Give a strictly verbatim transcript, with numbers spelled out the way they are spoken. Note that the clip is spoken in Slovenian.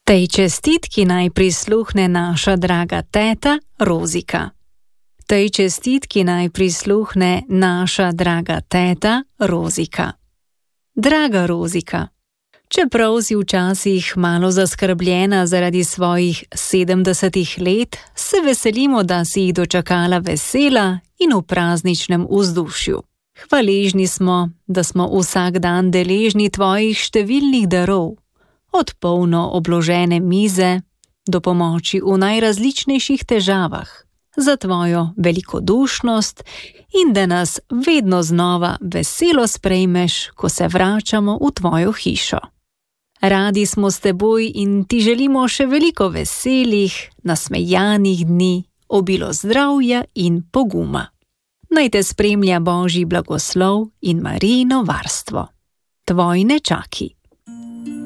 Tej čestitki naj prisluhne naša draga teta Rozika. Tej čestitki naj prisluhne naša draga teta Rozika. Draga Rozika, čeprav si včasih malo zaskrbljena zaradi svojih sedemdesetih let, se veselimo, da si jih dočakala vesela in v prazničnem vzdušju. Hvaležni smo, da smo vsak dan deležni tvojih številnih darov, od polno obložene mize do pomoči v najrazličnejših težavah, za tvojo velikodušnost in da nas vedno znova veselo sprejmeš, ko se vračamo v tvojo hišo. Radi smo s teboj in ti želimo še veliko veselih, nasmejanih dni, obilo zdravja in poguma. Naj te spremlja Božji blagoslov in Marijino varstvo. Tvoji nečaki.